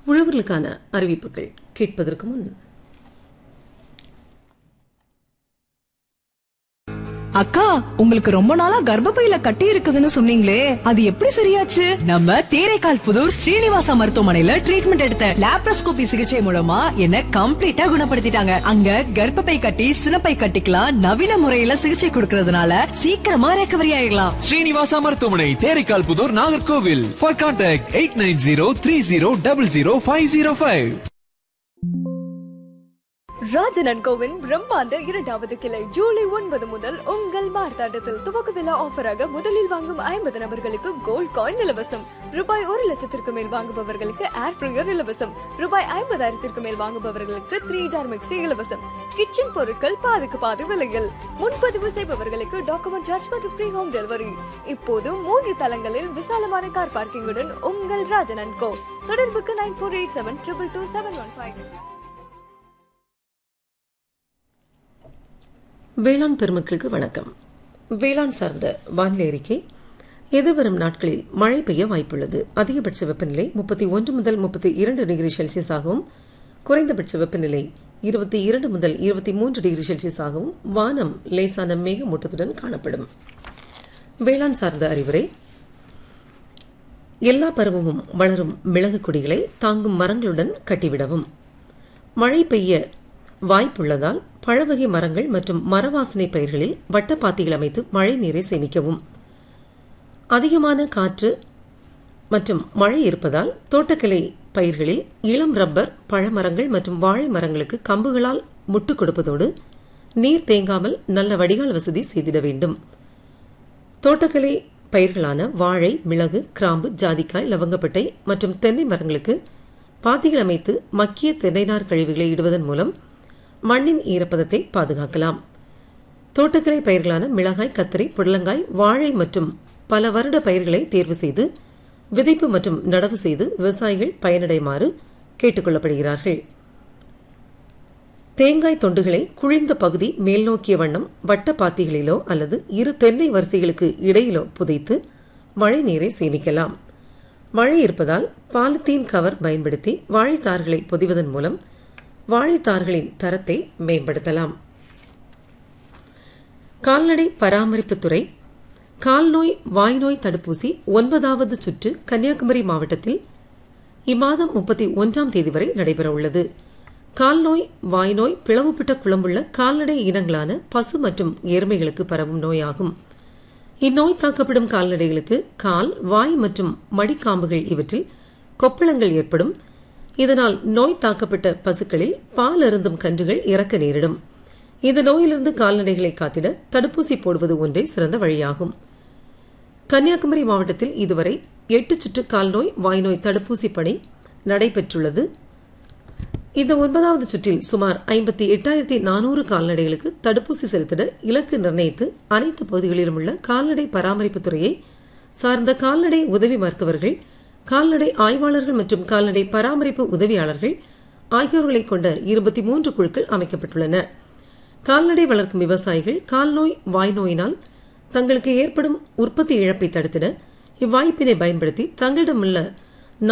உழவர்களுக்கான அறிவிப்புகள் கேட்பதற்கு முன் அக்கா, உங்களுக்கு ரொம்ப நாளா கர்ப்பப்பையில கட்டி இருக்குதுன்னு சொன்னீங்களே, அது எப்படி சரியாச்சு? நம்ம தேரைக்கால் புதூர் ஸ்ரீனிவாசா மருத்துவமனையில ட்ரீட்மெண்ட் எடுத்தேன். லாப்ரோஸ்கோபி சிகிச்சை மூலமா என்ன கம்ப்ளீட்டா குணப்படுத்திட்டாங்க. அங்க கர்ப்பப்பை கட்டி சினப்பை கட்டிக்கலாம் நவீன முறையில சிகிச்சை கொடுக்கறதுனால சீக்கிரமா ரெக்கவரி ஆயிடலாம். ஸ்ரீனிவாசா மருத்துவமனை, Theraikkal Pudur, Nagercoil. For contact 8903000505. Rajan CoWIN பிரம்மாண்ட 2வது கிளை ஜூலை 9 முதல் உங்கள் மார்த்தாண்டத்தில் துவக்க விழா ஆஃபராக முதலில் வாங்கும் 50 நபர்களுக்கு கோல்ட் காயின் இலவசம். ரூபாய் 1,00,000 மேல் வாங்குபவர்களுக்கு ஏர் ஃப்ரையர் இலவசம். ரூபாய் 50,000 மேல் வாங்குபவர்களுக்கு 3 ஜார் மிக்சி இலவசம். கிச்சன் பொருட்கள் பாதிக்கு பாதி விலையில். முன்பதிவு செய்பவர்களுக்கு டாக்குமெண்ட் சார்ஜ் மற்றும் ஃப்ரீ ஹோம் டெலிவரி. இப்போது 3 தளங்களில் விசாலமான கார் பார்க்கிங்குடன் உங்கள் ராஜன் கோ. தொடர்புக்கு 9487222715. வேளாண் பெருமக்களுக்கு வணக்கம். வேளாண் சார்ந்த வானிலை அறிக்கை. எதிர்வரும் நாட்களில் மழை பெய்ய வாய்ப்புள்ளது. அதிகபட்ச வெப்பநிலை 31 முதல் 32 டிகிரி செல்சியஸ் ஆகவும், குறைந்தபட்ச வெப்பநிலை 22 முதல் 23 டிகிரி செல்சியஸ் ஆகவும் வானம் லேசான மேகமூட்டத்துடன் காணப்படும். வேளாண் சார்ந்த அறிவுரை. எல்லா பருவமும் வளரும் மிளகு கொடிகளை தாங்கும் மரங்களுடன் கட்டிவிடவும். மழை பெய்ய வாய்ப்புள்ளதால் பழவகை மரங்கள் மற்றும் மரவாசனை பயிர்களில் வட்டப்பாத்திகள் அமைத்து மழை நீரை சேமிக்கவும். அதிகமான காற்று மற்றும் மழை இருப்பதால் தோட்டக்கலை பயிர்களில் இளம் ரப்பர், பழமரங்கள் மற்றும் வாழை மரங்களுக்கு கம்புகளால் முட்டு கொடுப்பதோடு நீர் தேங்காமல் நல்ல வடிகால் வசதி செய்திட வேண்டும். தோட்டக்கலை பயிர்களான வாழை, மிளகு, கிராம்பு, ஜாதிக்காய், லவங்கப்பட்டை மற்றும் தென்னை மரங்களுக்கு பாத்திகள் அமைத்து மக்கிய தென்னைநார் கழிவுகளை இடுவதன் மூலம் மண்ணின் ஈரப்பதத்தை பாதுகாக்கலாம். தோட்டக்கலை பயிர்களான மிளகாய், கத்தரி, புடலங்காய், வாழை மற்றும் பல வருட பயிர்களை தேர்வு செய்து விதைப்பு மற்றும் நடவு செய்து விவசாயிகள் பயனடையுமாறு கேட்டுக் கொள்ளப்படுகிறார்கள். தேங்காய் தொண்டுகளை குழிந்த பகுதி மேல் நோக்கிய வண்ணம் வட்ட பாத்திகளிலோ அல்லது இரு தென்னை வரிசைகளுக்கு இடையிலோ புதைத்து மழை நீரை சேமிக்கலாம். மழை இருப்பதால் பாலித்தீன் கவர் பயன்படுத்தி வாழைத்தார்களை பொதிவதன் மூலம் வாழைத்தார்களின் தரத்தை மேம்படுத்தலாம். கால்நடை பராமரிப்புத்துறை கால்நோய் வாய்நோய் தடுப்பூசி 9வது சுற்று கன்னியாகுமரி மாவட்டத்தில் இம்மாதம் 31ஆம் தேதி வரை நடைபெறவுள்ளது. கால்நோய் வாய்நோய் பிளவுபட்ட குளம்புள்ள கால்நடை இனங்களான பசு மற்றும் எருமைகளுக்கு பரவும் நோயாகும். இந்நோய் தாக்கப்படும் கால்நடைகளுக்கு கால், வாய் மற்றும் மடிக்காம்புகள் இவற்றில் கொப்பளங்கள் ஏற்படும். இதனால் நோய் தாக்கப்பட்ட பசுக்களில் பால் அருந்தும் கன்றுகள் இறக்க நேரிடும். இந்த நோயிலிருந்து கால்நடைகளை காத்திட தடுப்பூசி போடுவது ஒன்றே சிறந்த வழியாகும். கன்னியாகுமரி மாவட்டத்தில் இதுவரை 8 சுற்று கால்நோய் வாய்நோய் தடுப்பூசி பணி நடைபெற்றுள்ளது. இந்த 9வது சுற்றில் சுமார் 58,400 கால்நடைகளுக்கு தடுப்பூசி செலுத்திட இலக்கு நிர்ணயித்து அனைத்து பகுதிகளிலும் உள்ள கால்நடை பராமரிப்பு துறையை சார்ந்த கால்நடை உதவி மருத்துவர்கள், கால்நடை ஆய்வாளர்கள் மற்றும் கால்நடை பராமரிப்பு உதவியாளர்கள் ஆகியோர்களை கொண்ட 23 குழுக்கள் அமைக்கப்பட்டுள்ளன. கால்நடை வளர்க்கும் விவசாயிகள் கால்நோய் வாய்நோயினால் தங்களுக்கு ஏற்படும் உற்பத்தி இழப்பை தடுத்திட இவ்வாய்ப்பினை பயன்படுத்தி தங்களிடமுள்ள